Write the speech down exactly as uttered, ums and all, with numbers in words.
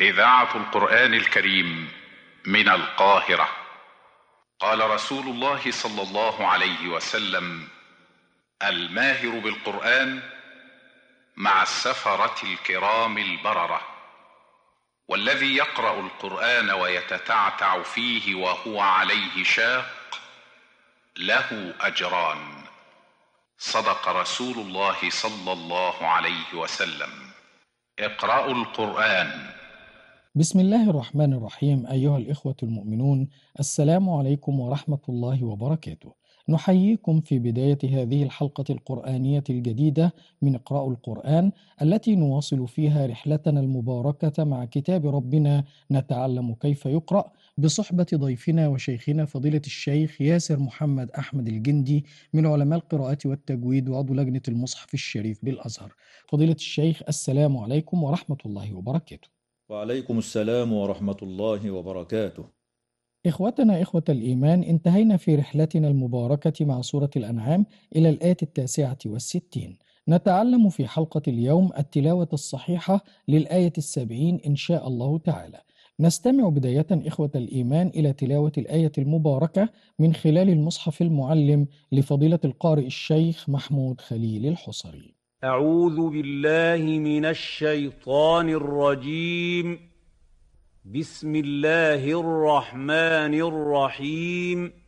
إذاعة القرآن الكريم من القاهرة. قال رسول الله صلى الله عليه وسلم: الماهر بالقرآن مع السفرة الكرام البررة، والذي يقرأ القرآن ويتتعتع فيه وهو عليه شاق له أجران. صدق رسول الله صلى الله عليه وسلم. اقرأوا القرآن. بسم الله الرحمن الرحيم. أيها الإخوة المؤمنون، السلام عليكم ورحمة الله وبركاته. نحييكم في بداية هذه الحلقة القرآنية الجديدة من اقرأوا القرآن، التي نواصل فيها رحلتنا المباركة مع كتاب ربنا نتعلم كيف يقرأ، بصحبة ضيفنا وشيخنا فضيلة الشيخ ياسر محمد أحمد الجندي من علماء القراءة والتجويد وعضو لجنة المصحف الشريف بالأزهر. فضيلة الشيخ، السلام عليكم ورحمة الله وبركاته. وعليكم السلام ورحمة الله وبركاته. إخوتنا إخوة الإيمان، انتهينا في رحلتنا المباركة مع سورة الأنعام إلى الآية التاسعة والستين. نتعلم في حلقة اليوم التلاوة الصحيحة للآية السبعين إن شاء الله تعالى. نستمع بداية إخوة الإيمان إلى تلاوة الآية المباركة من خلال المصحف المعلم لفضيلة القارئ الشيخ محمود خليل الحصري. أعوذ بالله من الشيطان الرجيم. بسم الله الرحمن الرحيم.